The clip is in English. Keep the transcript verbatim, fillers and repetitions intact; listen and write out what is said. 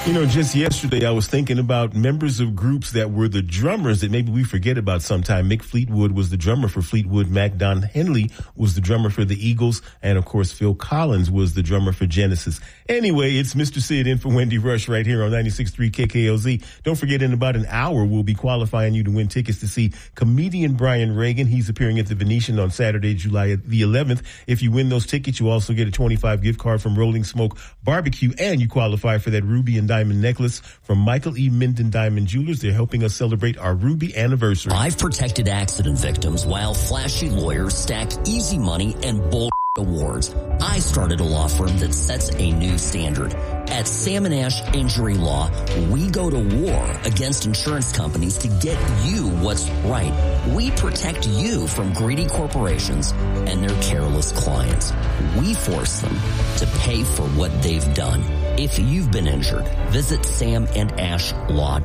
You know, just yesterday I was thinking about members of groups that were the drummers that maybe we forget about sometime. Mick Fleetwood was the drummer for Fleetwood Mac. Don Henley was the drummer for the Eagles. And, of course, Phil Collins was the drummer for Genesis. Anyway, it's Mister Sid in for Wendy Rush right here on ninety-six point three K K L Z. Don't forget, in about an hour, we'll be qualifying you to win tickets to see comedian Brian Reagan. He's appearing at the Venetian on Saturday, July the eleventh. If you win those tickets, you also get a twenty-five gift card from Rolling Smoke Barbecue, and you qualify for that ruby and diamond necklace from Michael E. Minden Diamond Jewelers. They're helping us celebrate our ruby anniversary. I've protected accident victims while flashy lawyers stacked easy money and bull awards. I started a law firm that sets a new standard. At Sam and Ash Injury Law, we go to war against insurance companies to get you what's right. We protect you from greedy corporations and their careless clients. We force them to pay for what they've done. If you've been injured, visit sam and ash law